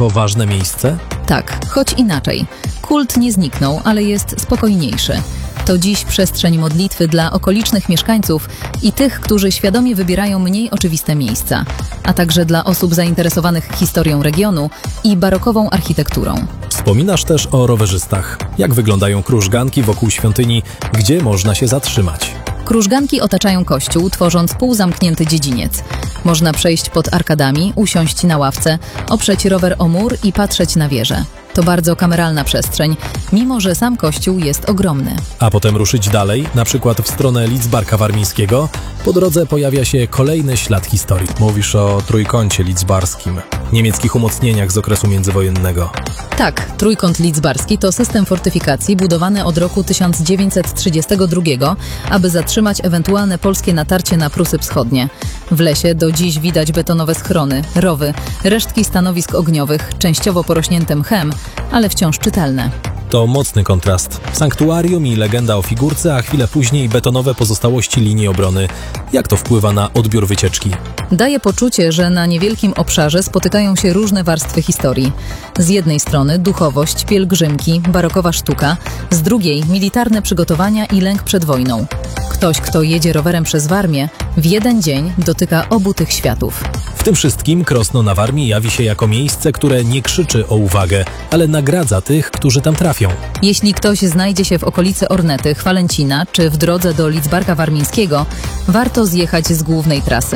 jako ważne miejsce? Tak, choć inaczej. Kult nie zniknął, ale jest spokojniejszy. To dziś przestrzeń modlitwy dla okolicznych mieszkańców i tych, którzy świadomie wybierają mniej oczywiste miejsca, a także dla osób zainteresowanych historią regionu i barokową architekturą. Wspominasz też o rowerzystach. Jak wyglądają krużganki wokół świątyni, gdzie można się zatrzymać? Krużganki otaczają kościół, tworząc półzamknięty dziedziniec. Można przejść pod arkadami, usiąść na ławce, oprzeć rower o mur i patrzeć na wieżę. To bardzo kameralna przestrzeń, mimo że sam kościół jest ogromny. A potem ruszyć dalej, na przykład w stronę Lidzbarka Warmińskiego. Po drodze pojawia się kolejny ślad historii. Mówisz o Trójkącie Lidzbarskim, niemieckich umocnieniach z okresu międzywojennego. Tak, Trójkąt Lidzbarski to system fortyfikacji budowany od roku 1932, aby zatrzymać ewentualne polskie natarcie na Prusy Wschodnie. W lesie do dziś widać betonowe schrony, rowy, resztki stanowisk ogniowych, częściowo porośnięte mchem, ale wciąż czytelne. To mocny kontrast. Sanktuarium i legenda o figurce, a chwilę później betonowe pozostałości linii obrony. Jak to wpływa na odbiór wycieczki? Daje poczucie, że na niewielkim obszarze spotykają się różne warstwy historii. Z jednej strony duchowość, pielgrzymki, barokowa sztuka, z drugiej militarne przygotowania i lęk przed wojną. Ktoś, kto jedzie rowerem przez Warmię, w jeden dzień dotyka obu tych światów. W tym wszystkim Krosno na Warmii jawi się jako miejsce, które nie krzyczy o uwagę, ale nagradza tych, którzy tam trafią. Jeśli ktoś znajdzie się w okolicy Ornety, Chwalęcina czy w drodze do Lidzbarka Warmińskiego, warto zjechać z głównej trasy.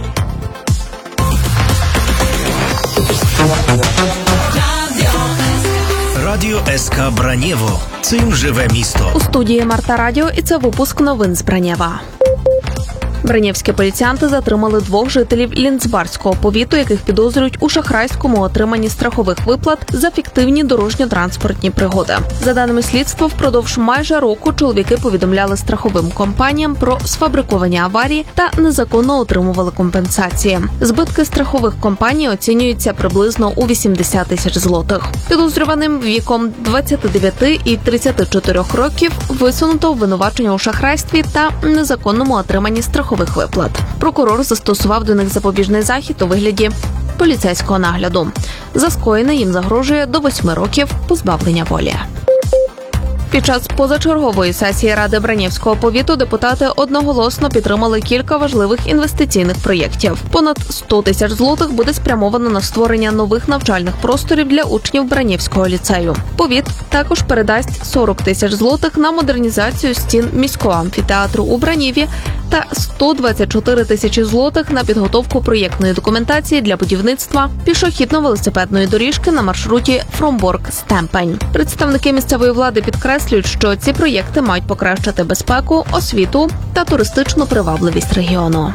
Радіо СК Бранєво. Цим живе місто. У студії Марта Радіо і це випуск новин з Бранєва. Бранєвські поліціянти затримали 2 жителів Ліцбарського повіту, яких підозрюють у шахрайському отриманні страхових виплат за фіктивні дорожньо-транспортні пригоди. За даними слідства, впродовж майже року чоловіки повідомляли страховим компаніям про сфабриковані аварії та незаконно отримували компенсації. Збитки страхових компаній оцінюються приблизно у 80 тисяч злотих. Підозрюваним віком 29 і 34 років висунуто обвинувачення у шахрайстві та незаконному отриманні страхових виплат. Прокурор застосував до них запобіжний захід у вигляді поліцейського нагляду. За скоєне їм загрожує до 8 років позбавлення волі. Під час позачергової сесії Ради Бранєвського повіту депутати одноголосно підтримали кілька важливих інвестиційних проєктів. Понад 100 тисяч злотих буде спрямовано на створення нових навчальних просторів для учнів Бранєвського ліцею. Повіт також передасть 40 тисяч злотих на модернізацію стін міського амфітеатру у Бранєві та 124 тисячі злотих на підготовку проєктної документації для будівництва пішохідно-велосипедної доріжки на маршруті Фромборг-Стемпень. Представники місцевої влади підкреслюють, що ці проєкти мають покращити безпеку, освіту та туристичну привабливість регіону.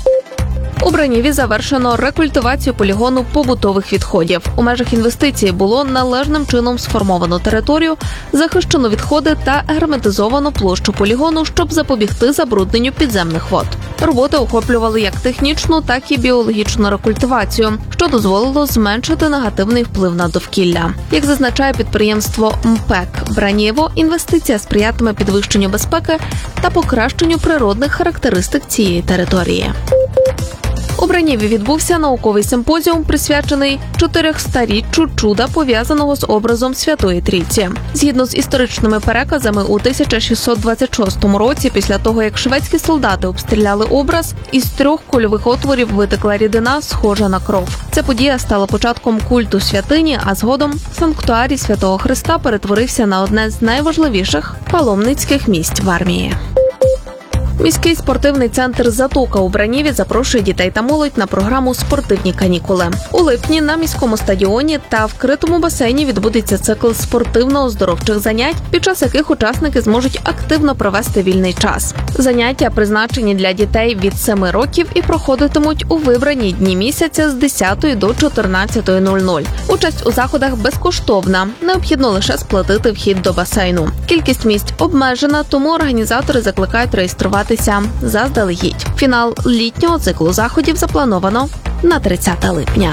У Бранєві завершено рекультивацію полігону побутових відходів. У межах інвестиції було належним чином сформовано територію, захищено відходи та герметизовано площу полігону, щоб запобігти забрудненню підземних вод. Роботи охоплювали як технічну, так і біологічну рекультивацію, що дозволило зменшити негативний вплив на довкілля. Як зазначає підприємство МПЕК Бранєво, інвестиція сприятиме підвищенню безпеки та покращенню природних характеристик цієї території. У Бранєві відбувся науковий симпозіум, присвячений 400-річчю чуда, пов'язаного з образом Святої Трійці. Згідно з історичними переказами, у 1626 році, після того, як шведські солдати обстріляли образ, із 3 кульових отворів витекла рідина, схожа на кров. Ця подія стала початком культу святині, а згодом санктуарій Святого Христа перетворився на одне з найважливіших паломницьких місць в армії. Міський спортивний центр «Затока» у Бранєві запрошує дітей та молодь на програму «Спортивні канікули». У липні на міському стадіоні та вкритому басейні відбудеться цикл спортивно-оздоровчих занять, під час яких учасники зможуть активно провести вільний час. Заняття призначені для дітей від 7 років і проходитимуть у вибрані дні місяця з 10 до 14:00. Участь у заходах безкоштовна, необхідно лише сплатити вхід до басейну. Кількість місць обмежена, тому організатори закликають реєструватися заздалегідь. Фінал літнього циклу заходів заплановано на 30 липня.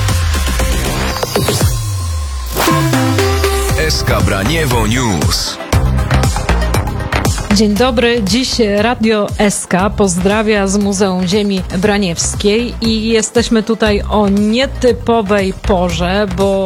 SK Braniewo News. Dzień dobry. Dziś Radio SK pozdrawia z Muzeum Ziemi Braniewskiej i jesteśmy tutaj o nietypowej porze, bo